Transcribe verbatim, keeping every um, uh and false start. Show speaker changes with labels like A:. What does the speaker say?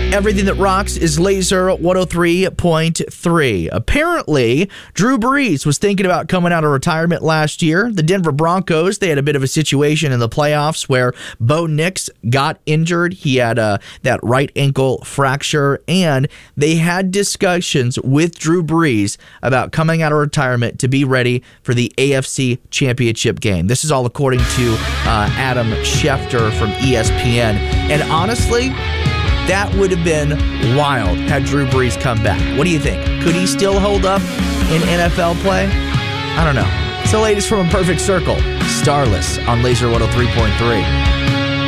A: Everything that rocks is Laser one oh three point three. Apparently, Drew Brees was thinking about coming out of retirement last year. The Denver Broncos, they had a bit of a situation in the playoffs where Bo Nix got injured. He had uh, that right ankle fracture, and they had discussions with Drew Brees about coming out of retirement to be ready for the A F C Championship game. This is all according to uh, Adam Schefter from E S P N. And honestly, that would have been wild had Drew Brees come back. What do you think? Could he still hold up in N F L play? I don't know. It's the latest from A Perfect Circle. Starless on Laser one oh three point three.